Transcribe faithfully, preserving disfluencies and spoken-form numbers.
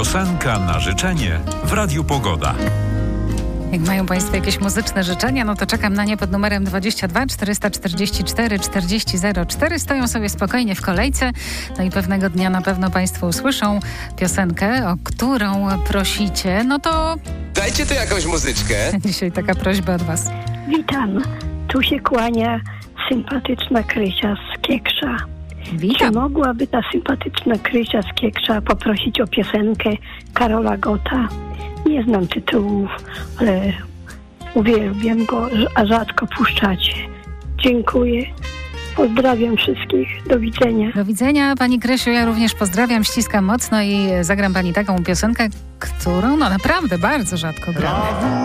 Piosenka na życzenie w Radiu Pogoda. Jak mają Państwo jakieś muzyczne życzenia, no to czekam na nie pod numerem dwadzieścia dwa czterysta czterdzieści cztery czterdzieści zero cztery. Stoją sobie spokojnie w kolejce. No i pewnego dnia na pewno Państwo usłyszą piosenkę, o którą prosicie. No to... Dajcie tu jakąś muzyczkę. Dzisiaj taka prośba od Was. Witam. Tu się kłania sympatyczna Krysia z Kieksza. Witam. Czy mogłaby ta sympatyczna Krysia z Kieksza poprosić o piosenkę Karola Gotta? Nie znam tytułów, ale uwielbiam go, a rzadko puszczacie. Dziękuję. Pozdrawiam wszystkich. Do widzenia. Do widzenia, Pani Krysiu. Ja również pozdrawiam, ściskam mocno i zagram Pani taką piosenkę, którą no naprawdę bardzo rzadko gram.